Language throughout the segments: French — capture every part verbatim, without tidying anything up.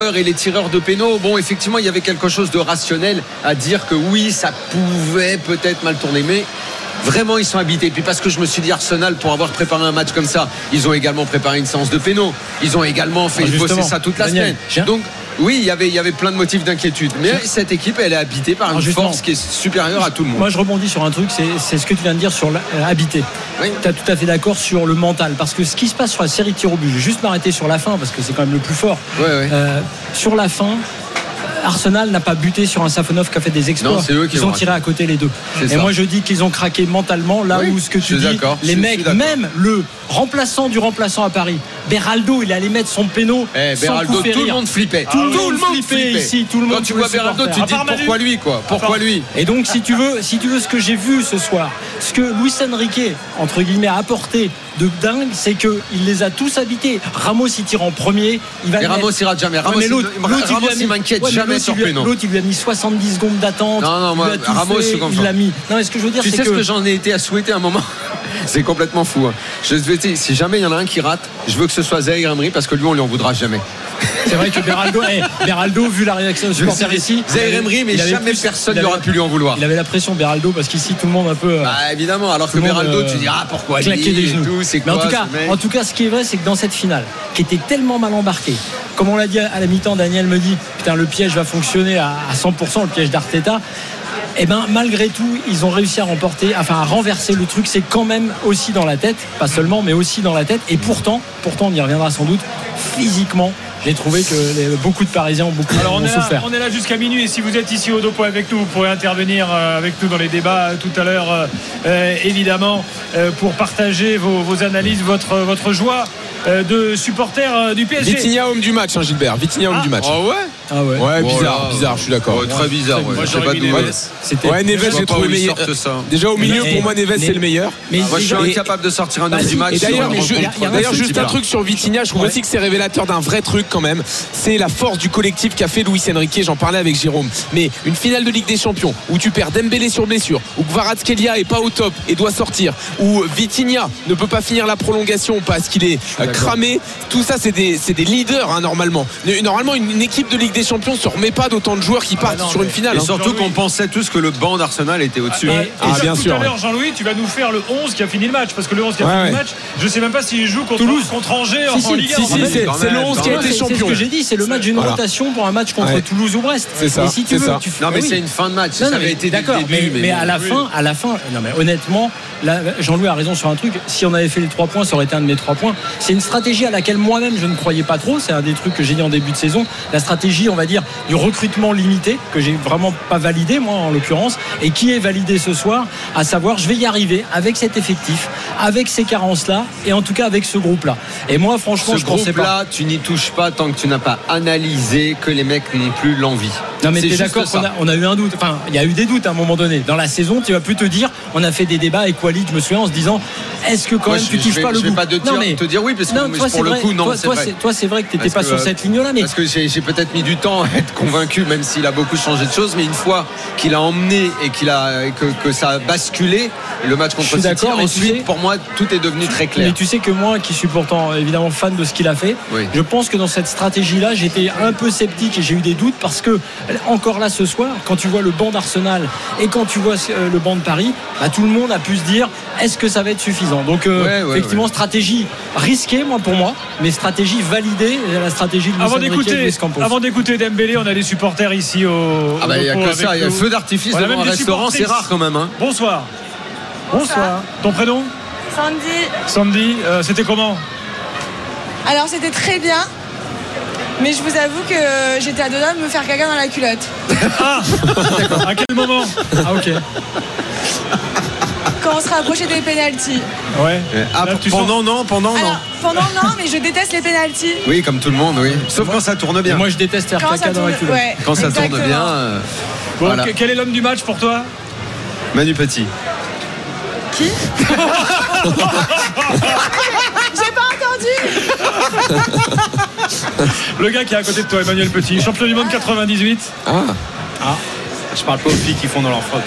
et les tireurs de pénaux, bon, effectivement, il y avait quelque chose de rationnel à dire que oui, ça pouvait peut-être mal tourner, mais vraiment, ils sont habités. Puis parce que je me suis dit, Arsenal, pour avoir préparé un match comme ça, ils ont également préparé une séance de pénaux. Ils ont également fait ah, bosser ça toute la Daniel, semaine. Donc, oui, il y avait, il y avait plein de motifs d'inquiétude. Mais cette équipe, elle est habitée par une force qui est supérieure à tout le monde. Moi, je rebondis sur un truc, c'est, c'est ce que tu viens de dire sur l'habité. Oui. Tu es tout à fait d'accord sur le mental. Parce que ce qui se passe sur la série de tirs au but, je vais juste m'arrêter sur la fin, parce que c'est quand même le plus fort. Ouais, ouais. Euh, sur la fin, Arsenal n'a pas buté sur un Safonov qui a fait des exploits. Non, c'est eux qui Ils ont tiré à côté les deux. C'est et ça. Moi je dis qu'ils ont craqué mentalement là oui, où ce que tu dis, les je mecs, même le remplaçant du remplaçant à Paris, Beraldo, il allait mettre son péno. Eh, Beraldo, tout le monde flippait. Tout, ah, tout, tout le monde flippait ici. Tout le monde. Quand tu vois Beraldo, tu te dis pourquoi lui quoi Pourquoi lui Et donc si tu veux, si tu veux ce que j'ai vu ce soir, ce que Luis Enrique entre guillemets a apporté de dingue, c'est qu'il les a tous habités. Ramos il tire en premier, il va. Et Ramos ira jamais. Ramos, ouais, l'autre, il, l'autre, Ramos, il, il m'inquiète ouais, jamais sur péno. L'autre il lui a mis soixante-dix secondes d'attente. Non non, moi, Ramos fait, il l'a mis. Non, mais ce que je veux dire, tu c'est sais que... ce que j'en ai été à souhaiter à un moment. C'est complètement fou. Hein. Je vais dire, si jamais il y en a un qui rate, je veux que ce soit Zaïre Emery parce que lui on lui en voudra jamais. C'est vrai que Beraldo, hey, Beraldo vu la réaction de supporters ici, Zaïre Emery, mais jamais plus, personne n'aura pu lui en vouloir. Il avait la pression Beraldo parce qu'ici tout le monde un peu. Bah évidemment, alors que Beraldo, euh, tu dis ah pourquoi lui des genoux. Tout, c'est mais quoi, en tout cas, en tout cas, ce qui est vrai, c'est que dans cette finale, qui était tellement mal embarquée, comme on l'a dit à la mi-temps, Daniel me dit putain le piège va fonctionner à cent pour cent, le piège d'Arteta. Et eh ben malgré tout ils ont réussi à remporter, enfin à renverser le truc. C'est quand même aussi dans la tête, pas seulement mais aussi dans la tête. Et pourtant, pourtant on y reviendra sans doute, physiquement j'ai trouvé que les, beaucoup de Parisiens ont beaucoup Alors on, ont est là, souffert. On est là jusqu'à minuit et si vous êtes ici au Dopo avec nous, vous pourrez intervenir avec nous dans les débats tout à l'heure euh, évidemment euh, pour partager vos, vos analyses, votre, votre joie euh, de supporter du P S G. Vitinha homme du match, hein, Gilbert. Vitinha homme ah. du match. Ah ouais Ah ouais. Ouais, bizarre, oh là, bizarre, je suis d'accord. Ouais, très bizarre. Ouais. Moi, j'aurais mis Neves. C'était... Ouais, Neves, j'ai trouvé meilleur. Déjà au milieu, mais, pour moi, Neves, mais, c'est le meilleur. Mais moi, je suis incapable de sortir un homme du match. Et d'ailleurs, je, d'ailleurs juste un truc sur Vitinha, je trouve ouais. aussi que c'est révélateur d'un vrai truc quand même. C'est la force du collectif qu'a fait Luis Enrique. J'en parlais avec Jérôme. Mais une finale de Ligue des Champions où tu perds Dembélé sur blessure, où Kvaratskhelia est pas au top et doit sortir, où Vitinha ne peut pas finir la prolongation parce qu'il est cramé. Tout ça, c'est des, c'est des leaders hein, normalement. Normalement, une, une équipe de Ligue des Champions se remet pas d'autant de joueurs qui partent ah non, sur une finale. Et hein. surtout qu'on pensait tous que le banc d'Arsenal était au-dessus. Ah, ah, ah bien tout sûr. Tout à l'heure, Jean-Louis, tu vas nous faire le onze qui a fini le match parce que le onze qui a ouais, fini ouais. le match, je sais même pas s'il joue contre Toulouse, contre Angers si, en si, Ligue un. Si, si, si, c'est, c'est le onze qui a été champion. C'est ce que j'ai dit, c'est le match d'une voilà. rotation pour un match contre ouais. Toulouse ou Brest. C'est ça. Et si tu veux, ça. tu non mais c'est une fin de match. Ça avait été d'accord. Mais à la fin, à la fin, non mais honnêtement, Jean-Louis a raison sur un truc. Si on avait fait les trois points, ça aurait été un de mes trois points. C'est une stratégie à laquelle moi-même je ne croyais pas trop. C'est un des trucs que j'ai dit en début de saison. La stratégie, on va dire, du recrutement limité, que j'ai vraiment pas validé, moi, en l'occurrence, et qui est validé ce soir, à savoir, je vais y arriver avec cet effectif, avec ces carences-là, et en tout cas avec ce groupe-là. Et moi, franchement, ce je pensais pas. Ce groupe-là, tu n'y touches pas tant que tu n'as pas analysé que les mecs n'ont plus l'envie. Non, mais t'es d'accord qu'on a, on a eu un doute. Enfin, il y a eu des doutes à un moment donné. Dans la saison, tu vas plus te dire, on a fait des débats avec Walid, je me souviens, en se disant, est-ce que quand moi, même je, tu touches vais, pas le je bout? Je vais pas te dire, mais, te dire oui, parce que non, toi, pour le vrai. coup, non, toi, c'est toi, vrai. C'est, toi, c'est vrai que t'étais parce pas que, sur cette ligne-là, mais parce que j'ai, j'ai peut-être mis du temps à être convaincu, même s'il a beaucoup changé de choses, mais une fois qu'il a emmené et qu'il a que, que ça a basculé le match contre City, ensuite, sais, pour moi, tout est devenu très clair. Mais tu sais que moi, qui suis pourtant évidemment fan de ce qu'il a fait, oui. je pense que dans cette stratégie-là, j'étais un peu sceptique et j'ai eu des doutes parce que encore là ce soir, quand tu vois le banc d'Arsenal et quand tu vois le banc de Paris, bah, tout le monde a pu se dire est-ce que ça va être suffisant. Donc euh, ouais, ouais, effectivement, ouais. stratégie risquée, moi pour moi, mais stratégie validée, la stratégie de avant d'écouter, avant d'écouter Dembélé, on a des supporters ici au. Ah bah il y a que ça, il y a feu d'artifice voilà, devant un restaurant, c'est rare quand même. Hein. Bonsoir. Bonsoir. Bonsoir. Ton prénom? Sandy. Sandy, euh, c'était comment? Alors c'était très bien. Mais je vous avoue que j'étais à deux doigts de me faire caca dans la culotte. Ah d'accord. À quel moment? Ah ok. Quand on se rapprochait des pénaltys. Ouais. Ah, Là, pendant sens... non, pendant Alors, non. Pendant non, mais je déteste les pénaltys. Oui, comme tout le monde, oui. Sauf quand ça tourne bien. Et moi, je déteste faire quand caca tourne... dans la culotte. Ouais, quand ça exactement. tourne bien. Euh... Bon, voilà. Quel est l'homme du match pour toi? Manu Petit. Qui? J'ai pas entendu. Le gars qui est à côté de toi, Emmanuel Petit, champion du monde quatre-vingt-dix-huit. Ah. Ah. Je parle pas aux filles qui font dans leur froc.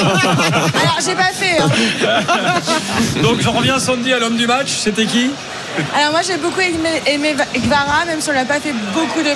Alors j'ai pas fait. Hein. Donc j'en reviens Sandy à l'homme du match. C'était qui? Alors moi j'ai beaucoup aimé, aimé Kvara, même si on l'a pas fait beaucoup de